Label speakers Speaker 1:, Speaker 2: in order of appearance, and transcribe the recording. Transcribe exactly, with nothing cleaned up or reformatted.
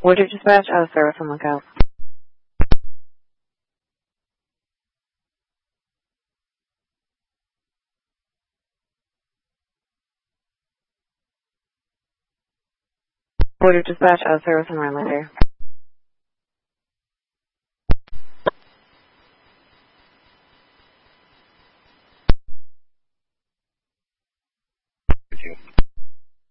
Speaker 1: Order dispatch out of service on lookout. Order dispatch out of service on runway there.